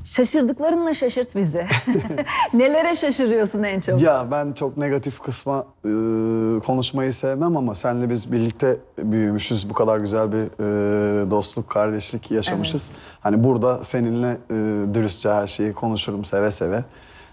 Şaşırdıklarınla şaşırt bizi. Nelere şaşırıyorsun en çok? Ya ben çok negatif kısma konuşmayı sevmem ama seninle biz birlikte büyümüşüz. Bu kadar güzel bir dostluk, kardeşlik yaşamışız. Evet. Hani burada seninle dürüstçe her şeyi konuşurum seve seve.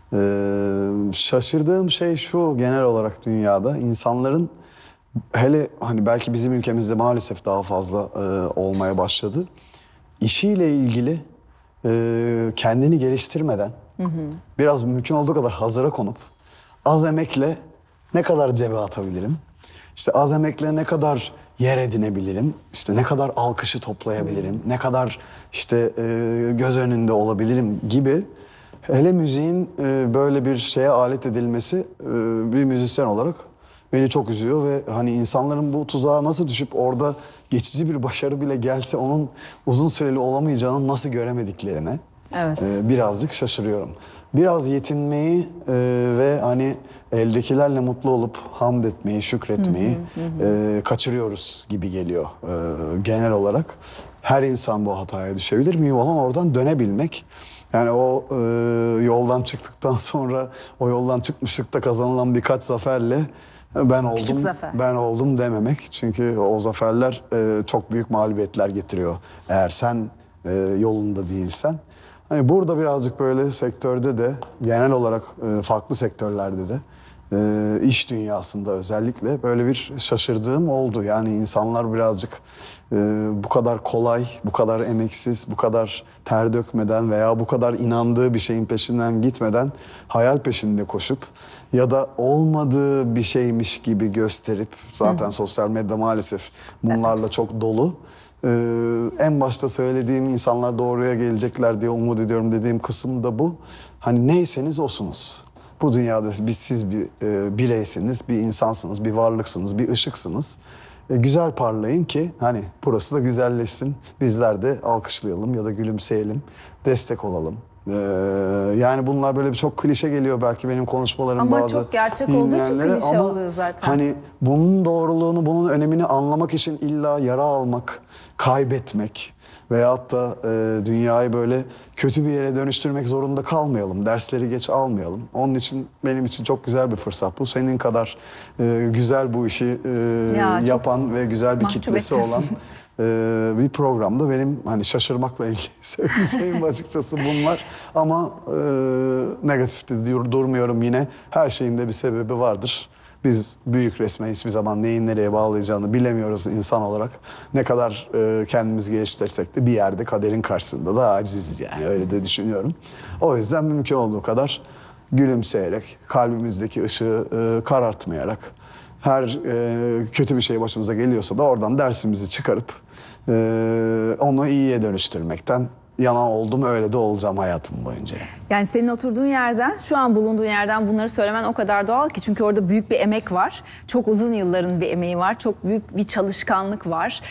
Şaşırdığım şey şu, genel olarak dünyada insanların, hele hani belki bizim ülkemizde maalesef daha fazla olmaya başladı. İşiyle ilgili kendini geliştirmeden, biraz mümkün olduğu kadar hazıra konup az emekle ne kadar cebe atabilirim? İşte az emekle ne kadar yer edinebilirim? İşte ne kadar alkışı toplayabilirim? Ne kadar işte göz önünde olabilirim gibi. Hele müziğin böyle bir şeye alet edilmesi bir müzisyen olarak beni çok üzüyor ve hani insanların bu tuzağa nasıl düşüp orada geçici bir başarı bile gelse onun uzun süreli olamayacağını nasıl göremediklerine birazcık şaşırıyorum. Biraz yetinmeyi ve hani eldekilerle mutlu olup hamd etmeyi, şükretmeyi kaçırıyoruz gibi geliyor genel olarak. Her insan bu hataya düşebilir. Mühim olan oradan dönebilmek. Yani o yoldan çıktıktan sonra o yoldan çıkmışlıkta kazanılan birkaç zaferle ben oldum dememek. Çünkü o zaferler çok büyük mağlubiyetler getiriyor. Eğer sen yolunda değilsen. Hani burada birazcık böyle sektörde de genel olarak farklı sektörlerde de iş dünyasında özellikle böyle bir şaşırdığım oldu. Yani insanlar birazcık bu kadar kolay, bu kadar emeksiz, bu kadar ter dökmeden veya bu kadar inandığı bir şeyin peşinden gitmeden hayal peşinde koşup ya da olmadığı bir şeymiş gibi gösterip, zaten sosyal medya maalesef bunlarla çok dolu. En başta söylediğim, insanlar doğruya gelecekler diye umut ediyorum dediğim kısım da bu. Hani neyseniz osunuz. Bu dünyada siz bir bireysiniz, bir insansınız, bir varlıksınız, bir ışıksınız. Güzel parlayın ki hani burası da güzelleşsin. Bizler de alkışlayalım ya da gülümseyelim, destek olalım. Yani bunlar böyle çok klişe geliyor belki benim konuşmalarım ama bazı çok gerçek olduğu için klişe ama oluyor zaten. Hani bunun doğruluğunu, bunun önemini anlamak için illa yara almak, kaybetmek veyahut da dünyayı böyle kötü bir yere dönüştürmek zorunda kalmayalım. Dersleri geç almayalım. Onun için benim için çok güzel bir fırsat bu. Senin kadar güzel bu işi yapan ve güzel bir kitlesi olan bir programda benim hani şaşırmakla ilgili söyleyeceğim açıkçası bunlar. Ama negatifte durmuyorum yine. Her şeyin de bir sebebi vardır. Biz büyük resme hiçbir zaman neyin nereye bağlayacağını bilemiyoruz insan olarak. Ne kadar kendimizi geliştirsek de bir yerde kaderin karşısında da aciziz, yani öyle de düşünüyorum. O yüzden mümkün olduğu kadar gülümseyerek, kalbimizdeki ışığı karartmayarak, her kötü bir şey başımıza geliyorsa da oradan dersimizi çıkarıp onu iyiye dönüştürmekten yana oldum, öyle de olacağım hayatım boyunca. Yani senin oturduğun yerden, şu an bulunduğun yerden bunları söylemen o kadar doğal ki, çünkü orada büyük bir emek var. Çok uzun yılların bir emeği var. Çok büyük bir çalışkanlık var.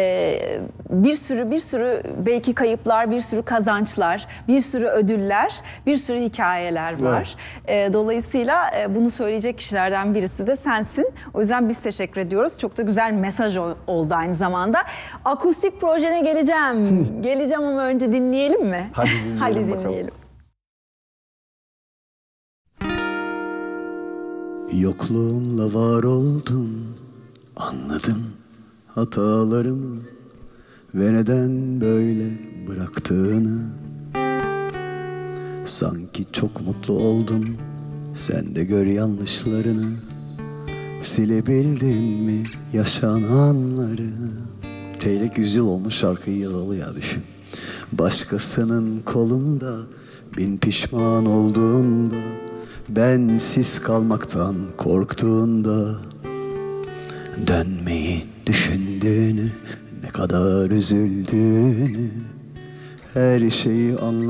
Bir sürü belki kayıplar, bir sürü kazançlar, bir sürü ödüller, bir sürü hikayeler var. Evet. Dolayısıyla bunu söyleyecek kişilerden birisi de sensin. O yüzden biz teşekkür ediyoruz. Çok da güzel mesaj oldu aynı zamanda. Akustik projene geleceğim. Geleceğim ama önce dinleyelim mi? Hadi dinleyelim. Hadi bakalım. dinleyelim. Yokluğunla var oldum, anladım hatalarımı ve neden böyle bıraktığını. Sanki çok mutlu oldum, sen de gör yanlışlarını. Silebildin mi yaşananları? Çeyrek yüzyıl olmuş şarkıyı yazalı ya, düşün. Başkasının kolunda, bin pişman olduğunda, bensiz kalmaktan korktuğunda, dönmeyi düşündüğünü, ne kadar üzüldüğünü, her şeyi anladım.